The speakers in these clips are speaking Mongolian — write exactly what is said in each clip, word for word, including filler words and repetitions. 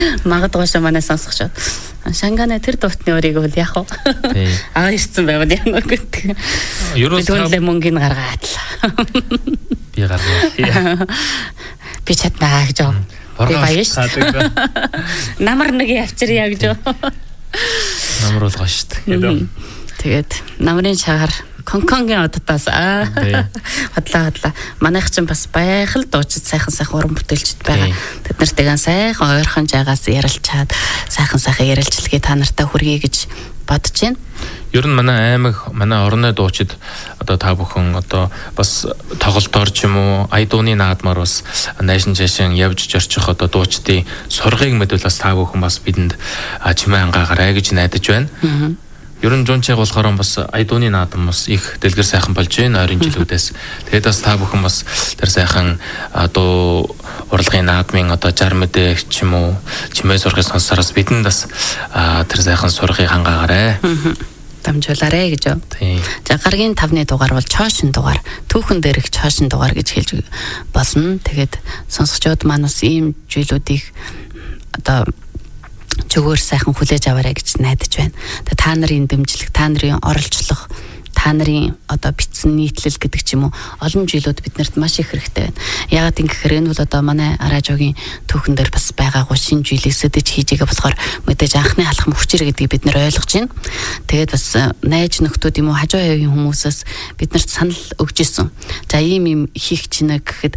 Магадгүйшээ манай сонсогч. Шанганы тэр дуутны өрийг бол яг уу. Аа ирсэн байвал яг нэг гэдэг. Ерөөс төлөө мөнгөний гаргаад л. Би гаргая. Би чаднаа гэж юу. Би баяш. Намар нэг явчирья гэж юу. Намар бол гош шүү. Тэгээд намрын шагаар Конконгийн одоос аа хадлаа хадлаа манайх ч бас байх л дуучид сайхан сайхан уран бүтээлчд байгаа. Тэд нартайгаа сайхан ойрхон жагаас ярилцаад сайхан сайхан ярилцлагыг та нартай хүргэе гэж бодож байна. Ер нь манай аймаг, манай орны дуучид одоо та бүхэн одоо бас тоглолтоор ч юм уу, айдууны наадмаар бас наашин жашин явж зорчих одоо дуучдын сургыг мэдвэл бас та бүхэн бас бидэнд чимээ ангаагаарай гэж найдаж байна. Ер нь жунчиг болохоор бас айдууны наадам бас их дэлгэр сайхан болж байна ойрын жилүүдээс. Тэгээд бас та бүхэн бас тэр сайхан одоо урлагийн наадмын одоо жар мэдээ ч юм уу чимээ сурахыг сонсоороос бидэнд бас тэр сайхан сургыг хангаагаарай. Дамжуулаарэ гэж юу. За гаргийн тавны дугаар бол чоошин дугаар, түүхэн дээрх чоошин дугаар гэж хэлж болно. Тэгээд сонсогчдод манаас ийм зүйлүүдийг одоо чөөр сайхан хүлээж аваарай гэж найдаж байна. Тэгээ та нарын дэмжлэг, та нарын оролцлого, та нарын одоо бичсэн нийтлэл гэдэг ч юм уу олон жилүүд биднэрт маш их хэрэгтэй байна. Яагаад ингэхээр энэ бол одоо манай радиогийн түүхэн дээр бас байгаагүй шинэ жилийг сэдэж хийж байгаа болохоор мэдээж анхны алхам хүчээр гэдгийг бид нэр ойлгож байна. Тэгээд бас найз нөхдүүд юм уу хажуу хавийн хүмүүсээс биднэрт санал өгж исэн. За ийм юм хийх чинь гэхэд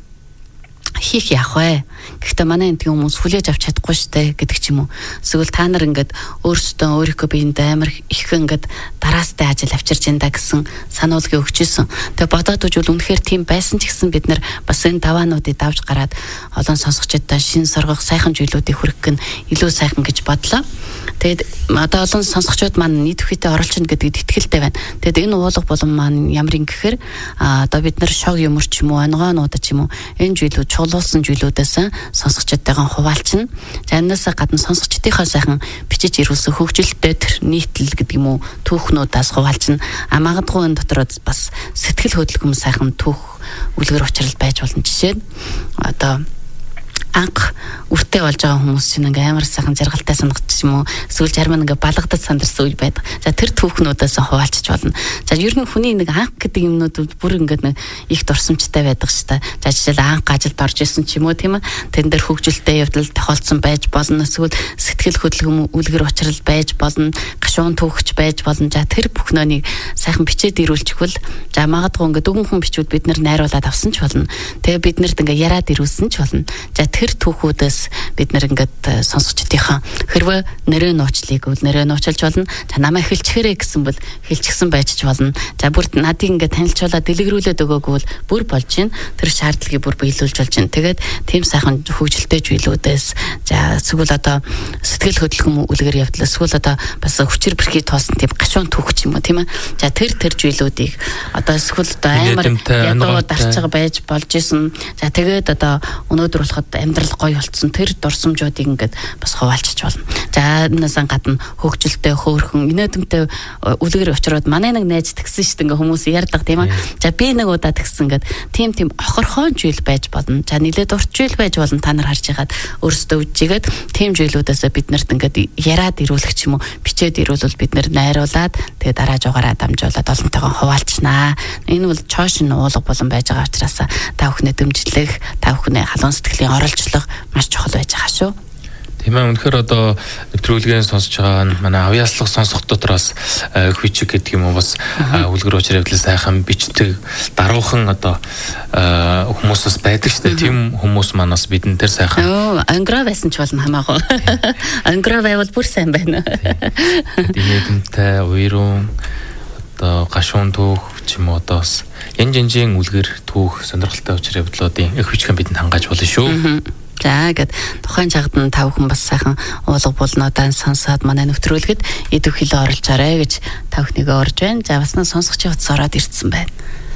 хийх яах вэ? Гэхдээ манай энтгийн хүмүүс хүлээж авч чадахгүй штэ гэдэг ч юм уу. Эсвэл та нар ингээд өөрсдөө өөрийнхөө биеинд амар их ингээд дараастай ажил авчирч энэ да гэсэн сануулгыг өгч ирсэн. Тэгээ бодоод үзвэл үнэхээр тийм байсан ч гэсэн бид нар бас энэ даваануудыг давж гараад олон сонсогчдод шин соргох сайхан зүйлүүдийг хүргэх нь илүү сайхан гэж бодлоо. Тэгээд одоо олон сонсогчдод маань нийт хүчтэй оролцно гэдэгт итгэлтэй байна. Тэгээд энэ уулга болон маань ямар юм гэхээр одоо бид нар шог юмр ч юм уу, онгоонууд ч юм уу энэ зүйлүүд чулуулсан зүйлүүдээс сонсогчдтойгоо хуваалцна. За энэс гадна сонсогчдынхаа сайхан бичиж ирүүлсэн хөгжилтэй тэр нийтлэл гэдэг юм уу түүхнүүдээс хуваалцна. А магадгүй энэ дотор бас сэтгэл хөдлөм сайхан түүх үлгэр учрал байж болно. Жишээ нь одоо анх үртэй болж байгаа хүмүүс чинь ингээ амар сайхан жаргалтай санагдчих юм уу эсвэл зарим нь ингээ балгадад сандарсан үе байдаг. За тэр түүхнүүдээс хуваалцж болно. За ер нь хүний нэг анх гэдэг юмнууд бүр ингээ нэг их дурсамжтай байдаг ш та. За жишээл анх ажилд орж исэн ч юм уу тийм ээ. Тэн дээр хөгжилтэй явдал тохиолдсон байж болно. Эсвэл сэтгэл хөдлөм үлгэр учрал байж болно. Гашуун түүхч байж болно. За тэр бүхнөөнийг сайхан бичээд ирүүлчихвэл за магадгүй ингээ дүгнхэн бичвэл бид нар найруулад авсан ч болно. Тэгээ бид нарт ингээ яриад ирүүлсэн ч болно. За тэр түүхүүдээс бид нар ингээд сонсогчдынхаа хэрвээ нэрээ нууцлыг үл нэрээ нууцлж болно. За намайг хэлчихэрэй гэсэн бол хэлчихсэн байж ч болно. За бүр надыг ингээд танилцуулаад дэлгэрүүлээд өгөөгүй бол бүр болж байна. Тэр шаардлагыг бүр биелүүлж болж байна. Тэгээд тийм сайхан хөгжилтэй зүйлүүдээс за эсвэл одоо сэтгэл хөдлөм үлгэр явдал эсвэл одоо бас хүчээр бэрхий тоосон тийм гашуун түүх ч юм уу тийм ээ. За тэр тэр зүйлүүдийг одоо эсвэл одоо амар ядуу дарчга байж болж исэн. За тэгээд одоо өнөөдөр болоход амьдрал гоё болцсон тэр дурсамжуудыг ингээд бас хуваалцж болно. За энэс гадна хөгжилтэй хөөрхөн инээдэмтэй үлгэр учрууд манай нэг найз тгсэн шүү дээ ингээ хүмүүс ярьдаг тийм ээ. За би нэг удаа тгсэн ингээд тийм тийм охорхон жил байж болно. За нилээд урт жил байж болно та нар харж байгаад өөрсдөө үжигээд тийм жилүүдээс бид нарт ингээд яриад ирүүлэх ч юм уу бичээд ирүүлвэл бид нар найруулад тэгээ дараа жугаараа дамжуулаад олонтойгоо хуваалцнаа. Энэ бол чоошин уулга болон байж байгаа учраас та бүхнээ дэмжлэх та бүхнээ халуун сэтгэлийн оролцлого маш чухал байж байгаа шүү. Тийм ээ үнэхээр одоо нэвтрүүлгийн сонсож байгаа манай авьяаслах сонсох дотроос хүчиг гэдэг юм уу бас үлгэр учрал явдлаа сайхан бичдэг даруухан одоо хүмүүсээс байдаг шүү дээ. Тийм хүмүүс манаас бидэн тэр сайхан. Оо ангра байсан ч болно хамаагүй. Ангра байвал бүр сайн байна. Динэдэмтэй уйрун одоо гашуун түүх ч юм уу одоо бас янз янзын үлгэр түүх сонирхолтой учрал явдлуудын их хүчгэн бидэнд хангааж болно шүү. За гэд тухайн жагдан та бүхэн бас сайхан уулга болнуудаа сонсоод манай нэвтрүүлгэд идэв хилээ оролцоорой гэж та бүхнийгээ орж байна. За бас нэг сонсогч явц ороод ирсэн байна.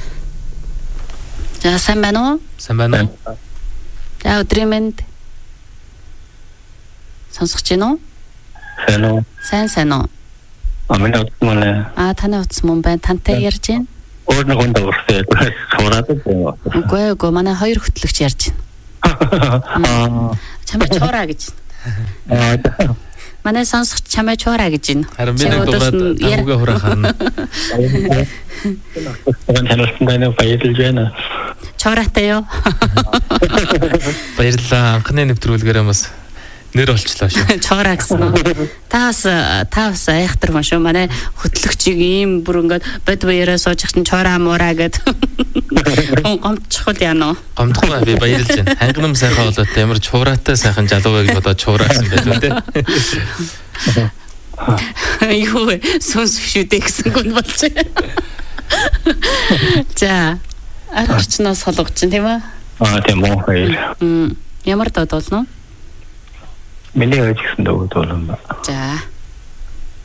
За сайн байна уу? Сайн байна уу? За өдрийн мэнд. Сонсогч гинөө? Сайн уу? Сайн сайн уу? А миний утас мөн. А таны утас мөн байна. Тантай ярьж байна. Өөр нэг хүнд урсээ. Хамраад байна. Үгүй үгүй манай хоёр хөтлөгч ярьж байна. Аа чамд чораа гэж. Аа. Манай сонсогч чамайг чуураа гэж байна. Харин би нэг дугаад тамга хураа харна. Тэгвэл танилцсан баярлж байна. Чуураатай юу? Баярлалаа. Анхны нэвтрүүлгээрээ бас нэр олчлаа шүү. Чуураа гэсэн үү? Та бас та бас айхтар хүн шүү. Манай хөтлөгчийг ийм бүр ингээд бод баяраа сууж чинь чуураа муураа гэд. Гомдчихвол яана уу? Гомдохгүй би баярлж байна. Хангинам сайхан болоод ямар чуураатай сайхан залуу байг бодоод чуураа гэсэн байт үү те. Юу сүнс фшүүдээ гэсэн гүн болж байна. За арчнаас солгож чинь тийм үү? Аа тийм үү. Мм ямар дод болно? Миний ажигсан дөө болно ба. За